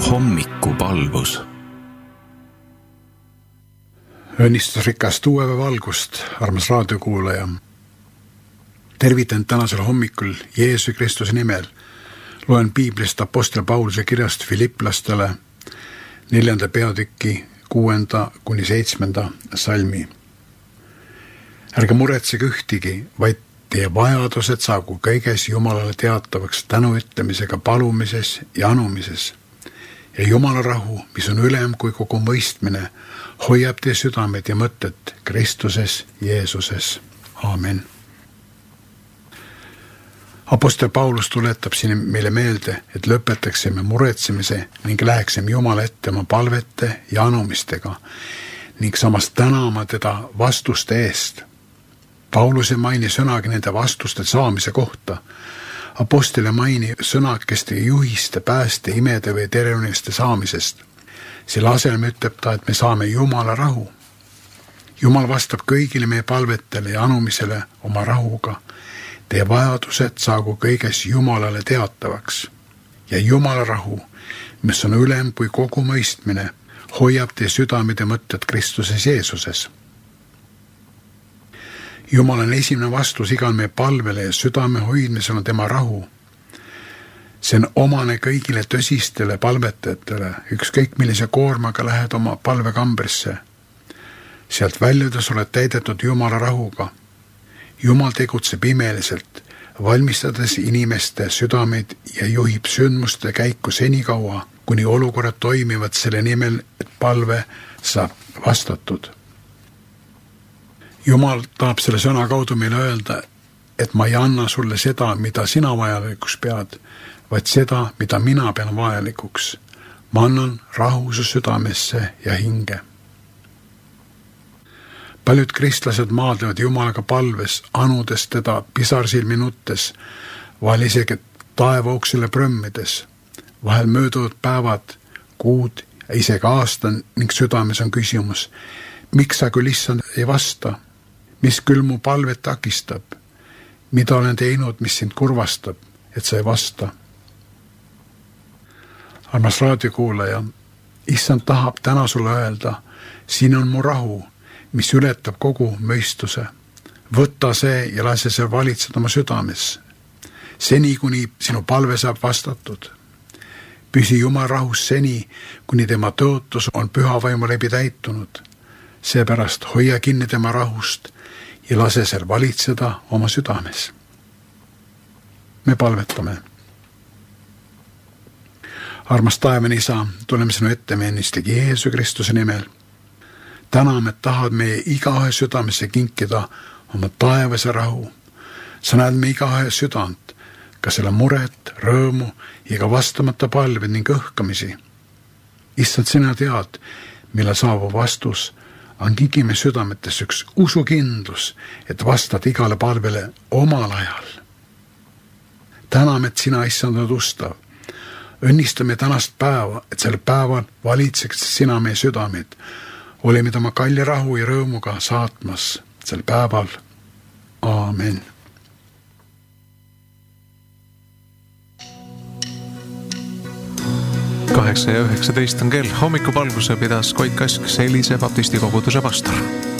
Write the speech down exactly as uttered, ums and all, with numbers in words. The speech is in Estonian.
Hommikupalvus. Õnnistusrikast uue valgust, armas raadiokuulaja. Tervitan tänasel hommikul Jeesus Kristuse nimel. Loen Piiblist Apostel Pauluse kirjast Filiplastele neljanda peatüki kuuenda kuni seitsmenda salmi. Ärge muretsege ühtigi, vaid teie vajadused saagu kõiges Jumalale teatavaks tänuütlemisega palumises ja anumises. Ja Jumala rahu, mis on ülem kui kogu mõistmine, hoiab teie südamed ja mõtted Kristuses Jeesuses. Aamen. Apostel Paulus tuletab siin meile meelde, et lõpetaksime muretsemise ning läheksime Jumala ette oma palvete ja anumistega ning samas tänama teda vastuste eest. Paulus ei maini sõnagi nende vastuste saamise kohta. Apostel ei maini sõnakeste juhiste, pääste, imede või terveniste saamisest. Selle asemel ütleb ta, et me saame Jumala rahu. Jumal vastab kõigile meie palvetele ja anumisele oma rahuga. Teie vajadused saagu kõiges Jumalale teatavaks. Ja Jumala rahu, mis on ülem kui kogu mõistmine, hoiab teie südamed ja mõtted Kristuses Jeesuses. Jumal on esimene vastus igal meie palvele ja südame hoidmisel on tema rahu. See on omane kõigile tõsistele palvetajatele, ükskõik millise koormaga lähed oma palvekambrisse. Sealt väljudes oled täidetud Jumala rahuga. Jumal tegutseb imeliselt, valmistades inimeste südameid ja juhib sündmuste käiku senikaua, kuni olukorrad toimivad selle nimel, et palve saab vastatud. Jumal tahab selle sõna kaudu meile öelda, et ma ei anna sulle seda, mida sina vajalikuks pead, vaid seda, mida mina pean vajalikuks. Ma annan rahuse südamesse ja hinge. Paljud kristlased maadlevad Jumalaga palves, anudes teda pisarsilmi nuttes, vahel isegi taevauksele prõmmides. Vahel mööduvad päevad, kuud ja isegi aasta ning südames on küsimus, miks sa küll issand ei vasta? Mis küll mu palvet takistab? Mida olen teinud, mis sind kurvastab, et sa ei vasta? Armas raadiokuulaja, issand tahab täna sulle öelda, siin on mu rahu, mis ületab kogu mõistuse. Võtta see ja lase see valitseda oma südames. Seni, kuni sinu palve saab vastatud. Püsi Jumal rahus seni, kuni tema tõotus on püha vaimu läbi täitunud. Seepärast hoia kinni tema rahust ja lase seal valitseda oma südames. Me palvetame. Armas taevani isa, tuleme sinu ette meenistigi Jeesu Kristuse nimel. Täname, et tahad meie igahe südamesse kinkida oma taevase rahu. Sa näed me igahe südant, ka selle muret, rõõmu ja ka vastamata palve ning õhkamisi. Issand, sina tead, mille saabub vastus, on kingime südametes üks usukindlus, et vastad igale palvele omal ajal. Täname, et sina issand oled ustav. Õnnistame tänast päeva, et selle päeval valitseks sina meie südamed. Oleme tema kalli rahu ja rõõmuga saatmas sel päeval. Aamen. kaheksa ja üheksateist on kell. Hommikupalvuse pidas Koit Kask Selise baptisti koguduse pastor.